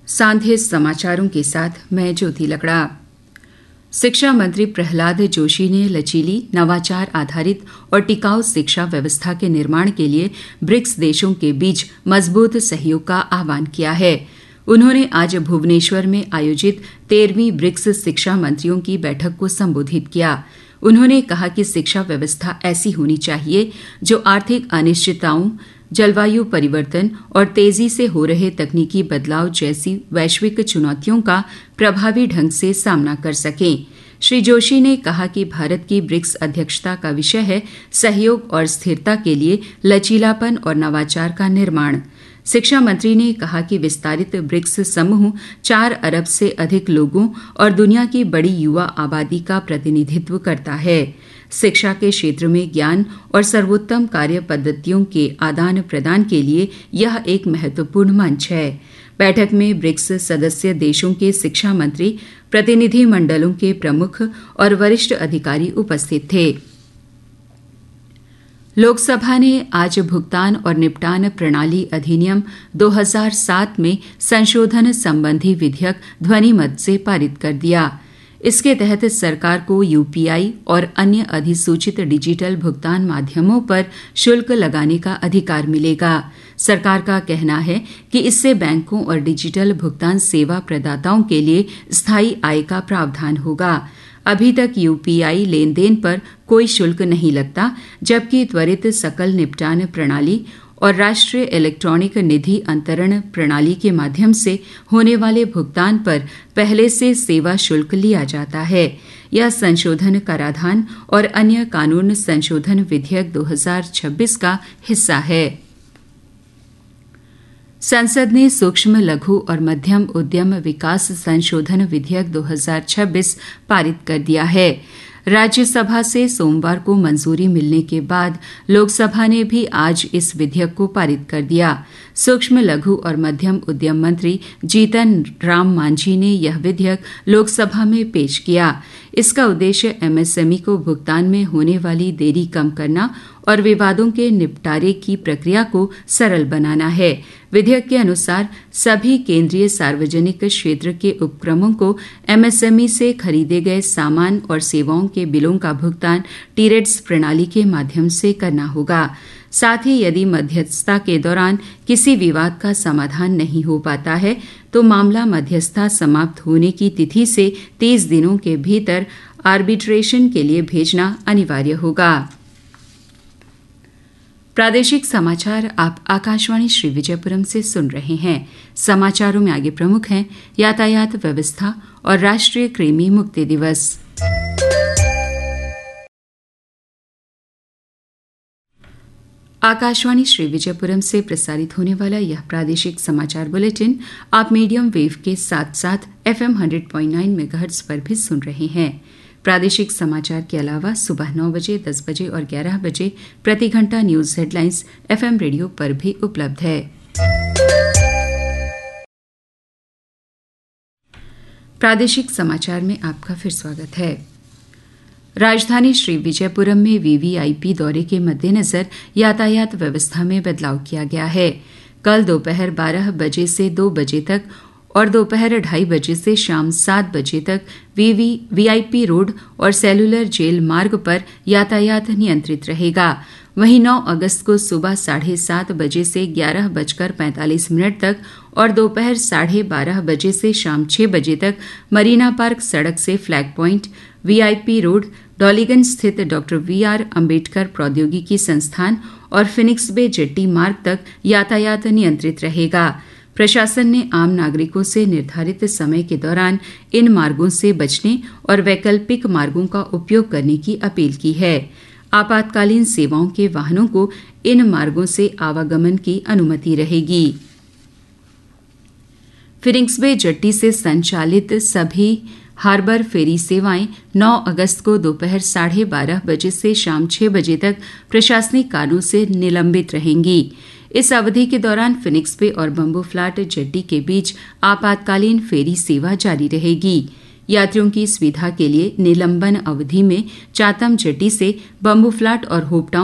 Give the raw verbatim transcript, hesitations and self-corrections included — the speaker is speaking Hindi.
सांध्य समाचारों के साथ मैं ज्योति लकड़ा। शिक्षा मंत्री प्रहलाद जोशी ने लचीली, नवाचार आधारित और टिकाऊ शिक्षा व्यवस्था के निर्माण के लिए ब्रिक्स देशों के बीच मजबूत सहयोग का आह्वान किया है। उन्होंने आज भुवनेश्वर में आयोजित तेरहवीं ब्रिक्स शिक्षा मंत्रियों की बैठक को संबोधित किया। उन्होंने कहा कि शिक्षा व्यवस्था ऐसी होनी चाहिए जो आर्थिक अनिश्चितताओं, जलवायु परिवर्तन और तेजी से हो रहे तकनीकी बदलाव जैसी वैश्विक चुनौतियों का प्रभावी ढंग से सामना कर सकें। श्री जोशी ने कहा कि भारत की ब्रिक्स अध्यक्षता का विषय है सहयोग और स्थिरता के लिए लचीलापन और नवाचार का निर्माण। शिक्षा मंत्री ने कहा कि विस्तारित ब्रिक्स समूह चार अरब से अधिक लोगों और दुनिया की बड़ी युवा आबादी का प्रतिनिधित्व करता है। शिक्षा के क्षेत्र में ज्ञान और सर्वोत्तम कार्य पद्धतियों के आदान प्रदान के लिए यह एक महत्वपूर्ण मंच है। बैठक में ब्रिक्स सदस्य देशों के शिक्षा मंत्री, प्रतिनिधि मंडलों के प्रमुख और वरिष्ठ अधिकारी उपस्थित थे। लोकसभा ने आज भुगतान और निपटान प्रणाली अधिनियम दो हज़ार सात में संशोधन संबंधी विधेयक ध्वनिमत से पारित कर दिया। इसके तहत सरकार को यूपीआई और अन्य अधिसूचित डिजिटल भुगतान माध्यमों पर शुल्क लगाने का अधिकार मिलेगा। सरकार का कहना है कि इससे बैंकों और डिजिटल भुगतान सेवा प्रदाताओं के लिए स्थायी आय का प्रावधान होगा। अभी तक यूपीआई लेन देन पर कोई शुल्क नहीं लगता, जबकि त्वरित सकल निपटान प्रणाली और राष्ट्रीय इलेक्ट्रॉनिक निधि अंतरण प्रणाली के माध्यम से होने वाले भुगतान पर पहले से सेवा शुल्क लिया जाता है। यह संशोधन कराधान और अन्य कानून संशोधन विधेयक दो हज़ार छब्बीस का हिस्सा है। संसद ने सूक्ष्म, लघु और मध्यम उद्यम विकास संशोधन विधेयक दो हज़ार छब्बीस पारित कर दिया है। राज्यसभा से सोमवार को मंजूरी मिलने के बाद लोकसभा ने भी आज इस विधेयक को पारित कर दिया। सूक्ष्म, लघु और मध्यम उद्यम मंत्री जीतन राम मांझी ने यह विधेयक लोकसभा में पेश किया। इसका उद्देश्य एमएसएमई को भुगतान में होने वाली देरी कम करना और विवादों के निपटारे की प्रक्रिया को सरल बनाना है। विधेयक के अनुसार सभी केंद्रीय सार्वजनिक क्षेत्र के उपक्रमों को एमएसएमई से खरीदे गए सामान और सेवाओं के बिलों का भुगतान टीरेड्स प्रणाली के माध्यम से करना होगा। साथ ही यदि मध्यस्थता के दौरान किसी विवाद का समाधान नहीं हो पाता है तो मामला मध्यस्थता समाप्त होने की तिथि से तीस दिनों के भीतर आर्बिट्रेशन के लिए भेजना अनिवार्य होगा। प्रादेशिक समाचार आप आकाशवाणी श्री विजयपुरम से सुन रहे हैं। समाचारों में आगे प्रमुख हैं यातायात व्यवस्था और राष्ट्रीय कृमि मुक्ति दिवस। आकाशवाणी श्री विजयपुरम से प्रसारित होने वाला यह प्रादेशिक समाचार बुलेटिन आप मीडियम वेव के साथ साथ एफएम सौ पॉइंट नौ मेगाहर्ट्ज पर भी सुन रहे हैं। प्रादेशिक समाचार के अलावा सुबह नौ बजे, दस बजे और ग्यारह बजे प्रति घंटा न्यूज हेडलाइंस एफएम रेडियो पर भी उपलब्ध है। प्रादेशिक समाचार में आपका फिर स्वागत है। राजधानी श्री विजयपुरम में वीवीआईपी दौरे के मद्देनजर यातायात व्यवस्था में बदलाव किया गया है। कल दोपहर बारह बजे से दो बजे तक और दोपहर ढाई बजे से शाम सात बजे तक वीवी वीआईपी रोड और सेलुलर जेल मार्ग पर यातायात नियंत्रित रहेगा। वहीं नौ अगस्त को सुबह साढ़े सात बजे से ग्यारह बजकर पैंतालीस मिनट तक और दोपहर साढ़े बारह बजे से शाम छह बजे तक मरीना पार्क सड़क से flag point, VIP road, Daliganj स्थित डॉक्टर वी आर अम्बेडकर प्रौद्योगिकी संस्थान और फिनिक्स बे जेट्टी मार्ग तक यातायात नियंत्रित रहेगा। प्रशासन ने आम नागरिकों से निर्धारित समय के दौरान इन मार्गों से बचने और वैकल्पिक मार्गों का उपयोग करने की अपील की है। आपातकालीन सेवाओं के वाहनों को इन मार्गों से आवागमन की अनुमति रहेगी। फिनिक्स बे जेट्टी से संचालित सभी हार्बर फेरी सेवाएं नौ अगस्त को दोपहर साढ़े बारह बजे से शाम छह बजे तक प्रशासनिक कारणों से निलंबित रहेंगी। इस अवधि के दौरान फिनिक्स बे और बम्बू फ्लैट जेट्टी के बीच आपातकालीन फेरी सेवा जारी रहेगी। यात्रियों की सुविधा के लिए निलंबन अवधि में चातम जेट्टी से बम्बू फ्लैट और होपटाउन